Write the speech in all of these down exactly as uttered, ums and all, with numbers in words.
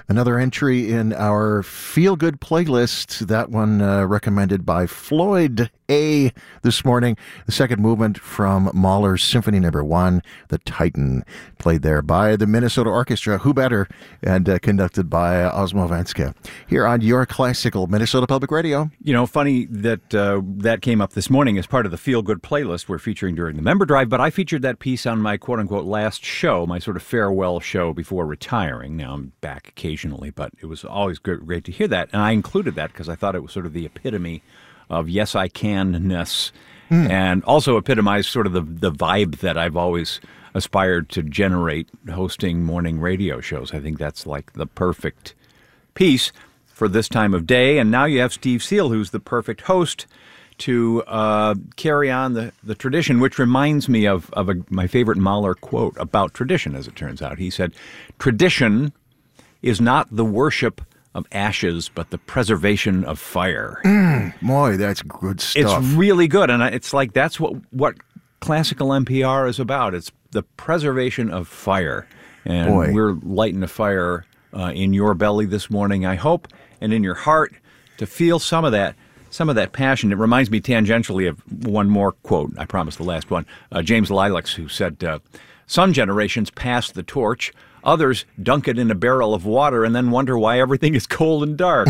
Another entry in our feel-good playlist, that one uh, recommended by Floyd A. this morning. The second movement from Mahler's Symphony Number One, The Titan, played there by the Minnesota Orchestra, who better, and uh, conducted by uh, Osmo Vanska. Here on Your Classical Minnesota Public Radio. You know, funny that uh, that came up this morning as part of the feel-good playlist we're featuring during the member drive, but I featured that piece on my quote-unquote last show, my sort of farewell show before retiring. Now I'm back occasionally, but it was always great, great to hear that. And I included that because I thought it was sort of the epitome of yes, I can-ness, mm. and also epitomized sort of the, the vibe that I've always aspired to generate hosting morning radio shows. I think that's like the perfect piece for this time of day. And now you have Steve Seal, who's the perfect host to uh, carry on the, the tradition, which reminds me of, of a, my favorite Mahler quote about tradition, as it turns out. He said, "Tradition is not the worship of ashes, but the preservation of fire." Mm, boy, that's good stuff. It's really good, and it's like that's what, what classical N P R is about. It's the preservation of fire, and boy. We're lighting a fire uh, in your belly this morning, I hope, and in your heart to feel some of that. Some of that passion. It reminds me tangentially of one more quote. I promise the last one. Uh, James Lilacs, who said, uh, "Some generations pass the torch. Others dunk it in a barrel of water and then wonder why everything is cold and dark."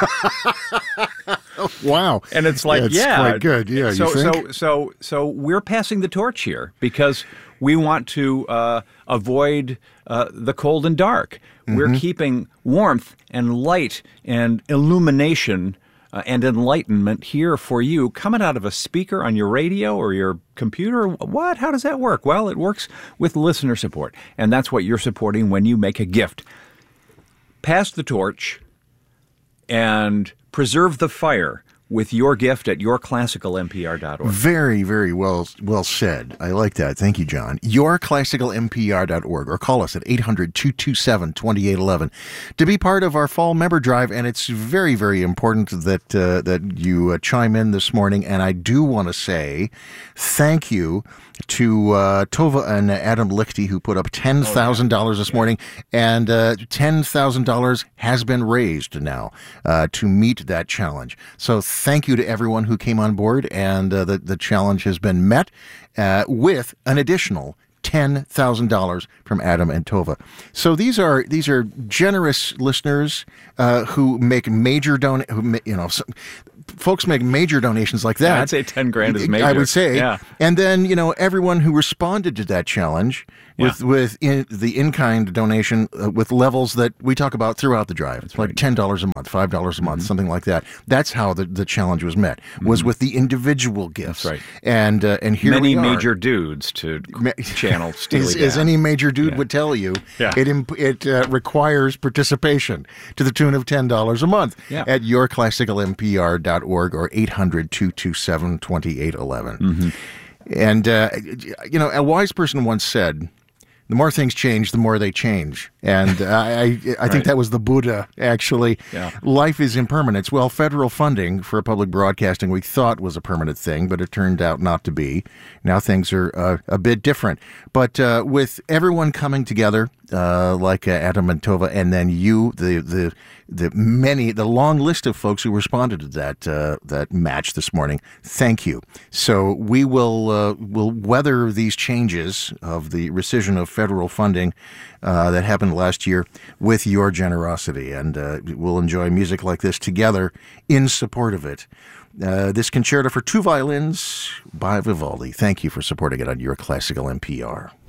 Wow. And it's like, That's yeah. quite good. Yeah, so, you think? So, so, so we're passing the torch here because we want to uh, avoid uh, the cold and dark. Mm-hmm. We're keeping warmth and light and illumination Uh, and enlightenment here for you, coming out of a speaker on your radio or your computer. What? How does that work? Well, it works with listener support, and that's what you're supporting when you make a gift. Pass the torch and preserve the fire with your gift at your classical n p r dot org. Very, very well well said. I like that. Thank you, John. your classical n p r dot org, or call us at eight hundred, two two seven, two eight one one to be part of our fall member drive. And it's very, very important that uh, that you uh, chime in this morning. And I do want to say thank you to uh, Tova and Adam Lichty, who put up ten thousand dollars this morning, and uh, ten thousand dollars has been raised now uh, to meet that challenge. So thank you to everyone who came on board, and uh, the, the challenge has been met uh, with an additional ten thousand dollars from Adam and Tova. So these are these are generous listeners uh, who make major don who you know. Some, folks make major donations like that. Yeah, I'd say ten grand is major. I would say. Yeah. And then, you know, everyone who responded to that challenge with, yeah. with in, the in-kind donation uh, with levels that we talk about throughout the drive. It's like right. ten dollars a month, five dollars a month, mm-hmm. something like that. That's how the, the challenge was met, was mm-hmm. with the individual gifts. That's right. And, uh, and here Many we are. major dudes to channel Steely as, as any major dude yeah. would tell you, yeah. it imp- it uh, requires participation to the tune of ten dollars a month yeah. at your classical n p r dot org or eight hundred, two two seven, two eight one one. Mm-hmm. And, uh, you know, a wise person once said, the more things change, the more they change. And uh, I, I right. think that was the Buddha, actually. Yeah. Life is impermanence. Well, federal funding for public broadcasting we thought was a permanent thing, but it turned out not to be. Now things are uh, a bit different. But uh, with everyone coming together, uh, like uh, Adam and Tova, and then you, the the the many, the long list of folks who responded to that uh, that match this morning, thank you. So we will uh, will weather these changes of the rescission of federal funding uh, that happened last year with your generosity, and uh, we'll enjoy music like this together in support of it. Uh, this concerto for two violins by Vivaldi. Thank you for supporting it on Your Classical N P R.